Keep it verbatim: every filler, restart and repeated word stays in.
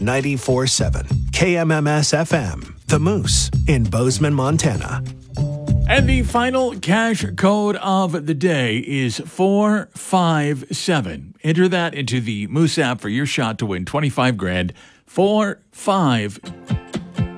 ninety-four point seven K M M S F M, The Moose in Bozeman, Montana. And the final cash code of the day is four five seven. Enter that into the Moose app for your shot to win twenty-five grand. four five